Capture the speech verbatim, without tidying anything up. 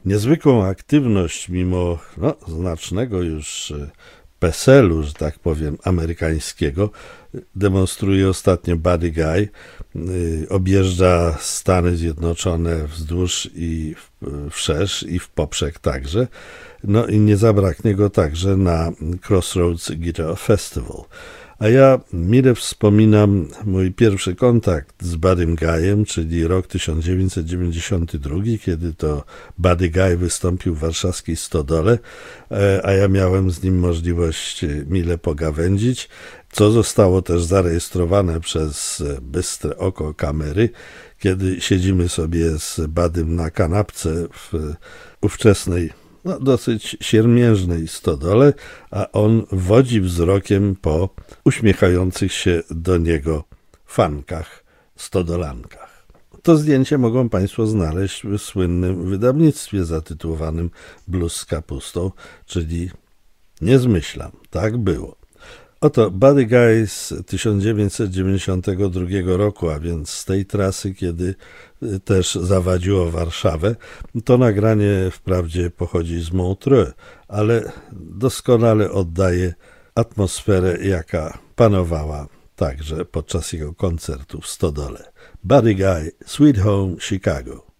Niezwykłą aktywność mimo no, znacznego już peselu, że tak powiem, amerykańskiego demonstruje ostatnio Buddy Guy. Objeżdża Stany Zjednoczone wzdłuż i wszerz i w poprzek także. No i nie zabraknie go także na Crossroads Guitar Festival. A ja mile wspominam mój pierwszy kontakt z Buddym Guyem, czyli rok tysiąc dziewięćset dziewięćdziesiąty drugi, kiedy to Buddy Guy wystąpił w warszawskiej Stodole, a ja miałem z nim możliwość mile pogawędzić, co zostało też zarejestrowane przez bystre oko kamery, kiedy siedzimy sobie z Buddym na kanapce w ówczesnej no, dosyć siermiężnej stodole, a on wodzi wzrokiem po uśmiechających się do niego fankach, stodolankach. To zdjęcie mogą Państwo znaleźć w słynnym wydawnictwie zatytułowanym Blues z kapustą, czyli nie zmyślam, tak było. Oto Buddy Guy z tysiąc dziewięćset dziewięćdziesiątego drugiego roku, a więc z tej trasy, kiedy też zawadziło Warszawę. To nagranie wprawdzie pochodzi z Montreux, ale doskonale oddaje atmosferę, jaka panowała także podczas jego koncertu w Stodole. Buddy Guy, Sweet Home Chicago.